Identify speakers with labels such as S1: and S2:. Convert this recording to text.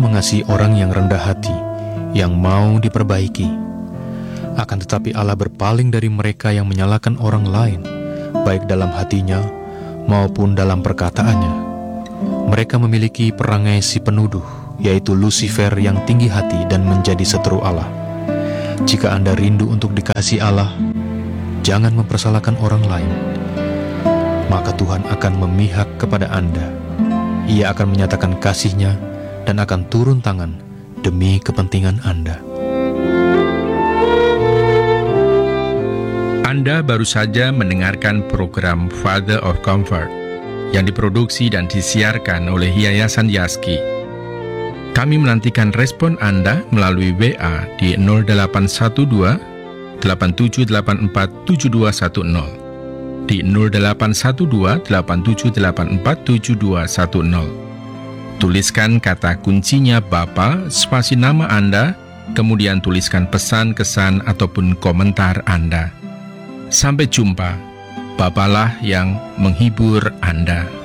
S1: mengasihi orang yang rendah hati, yang mau diperbaiki. Akan tetapi Allah berpaling dari mereka yang menyalahkan orang lain, baik dalam hatinya maupun dalam perkataannya. Mereka memiliki perangai si penuduh, yaitu Lucifer yang tinggi hati dan menjadi seteru Allah. Jika Anda rindu untuk dikasihi Allah, jangan mempersalahkan orang lain. Maka Tuhan akan memihak kepada Anda. Ia akan menyatakan kasih-Nya dan akan turun tangan demi kepentingan Anda.
S2: Anda baru saja mendengarkan program Father of Comfort yang diproduksi dan disiarkan oleh Yayasan Yaski. Kami menantikan respon Anda melalui WA di 0812 8784 7210, di 0812 8784 7210. Tuliskan kata kuncinya Bapa, spasi nama Anda, kemudian tuliskan pesan, kesan, ataupun komentar Anda. Sampai jumpa. Bapalah yang menghibur Anda.